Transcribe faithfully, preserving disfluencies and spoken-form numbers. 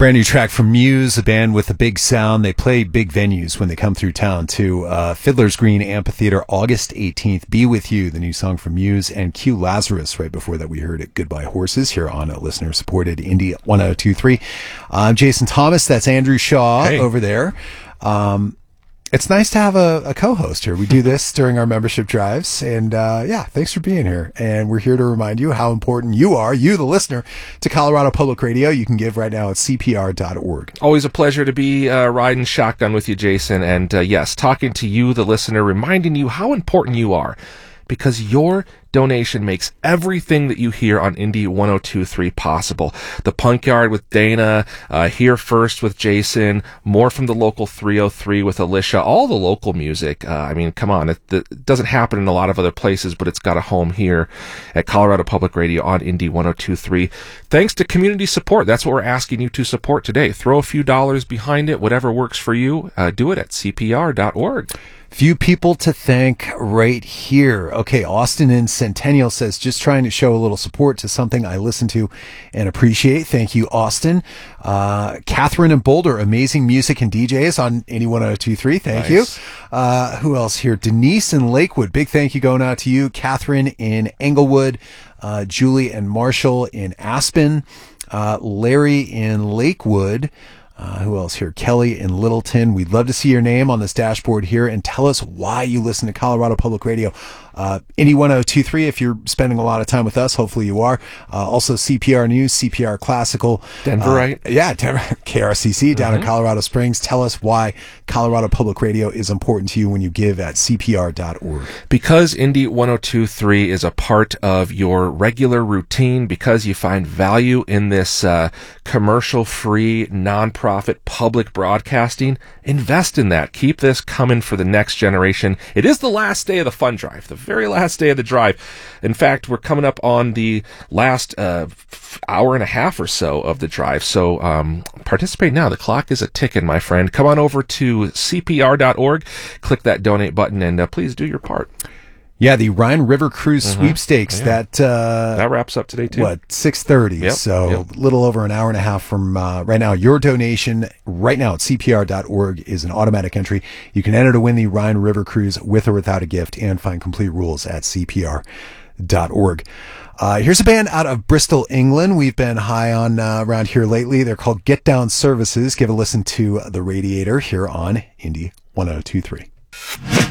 Brand new track from Muse, a band with a big sound. They play big venues when they come through town, too. Uh, Fiddler's Green Amphitheater, August eighteenth. Be With You, the new song from Muse. And Q Lazarus, right before that, we heard it, Goodbye Horses, here on a listener-supported Indie one oh two point three. I'm Jason Thomas. That's Andrew Shaw hey. over there. Um, It's nice to have a, a co-host here. We do this during our membership drives. And, uh, yeah, thanks for being here. And we're here to remind you how important you are, you, the listener, to Colorado Public Radio. You can give right now at C P R dot org. Always a pleasure to be uh, riding shotgun with you, Jason. And, uh, yes, talking to you, the listener, reminding you how important you are. Because your donation makes everything that you hear on Indie one oh two point three possible. The Punk Yard with Dana, uh, Here First with Jason, more from the local three oh three with Alicia, all the local music. Uh, I mean, come on, it, it doesn't happen in a lot of other places, but it's got a home here at Colorado Public Radio on Indie one oh two point three. Thanks to community support. That's what we're asking you to support today. Throw a few dollars behind it, whatever works for you. Uh, do it at C P R dot org. Few people to thank right here. Okay, Austin in Centennial says, just trying to show a little support to something I listen to and appreciate. Thank you, Austin. Uh, Catherine in Boulder, amazing music and D Js on Indie one oh two point three. Thank nice. you. Uh, who else here? Denise in Lakewood. Big thank you going out to you. Catherine in Englewood. Uh, Julie and Marshall in Aspen. Uh, Larry in Lakewood. Uh, who else here? Kelly in Littleton. We'd love to see your name on this dashboard here and tell us why you listen to Colorado Public Radio. Uh, Indie one oh two point three, if you're spending a lot of time with us, hopefully you are. Uh, also C P R News, C P R Classical. Denver, uh, right? Yeah, Denver, K R C C down mm-hmm. in Colorado Springs. Tell us why Colorado Public Radio is important to you when you give at C P R dot org. Because Indie one oh two point three is a part of your regular routine, because you find value in this uh, commercial-free, nonprofit public broadcasting, invest in that. Keep this coming for the next generation. It is the last day of the fund drive, the very last day of the drive. In fact, we're coming up on the last uh, hour and a half or so of the drive. So um, participate now. The clock is a ticking, my friend. Come on over to C P R dot org, click that donate button, and uh, please do your part. Yeah, the Rhine River Cruise Mm-hmm. sweepstakes, Yeah. that... Uh, that wraps up today, too. What, six thirty? Yep. So Yep. a little over an hour and a half from uh, right now. Your donation right now at C P R dot org is an automatic entry. You can enter to win the Rhine River Cruise with or without a gift and find complete rules at C P R dot org. Uh, here's a band out of Bristol, England. We've been high on uh, around here lately. They're called Get Down Services. Give a listen to The Radiator here on Indie one oh two point three.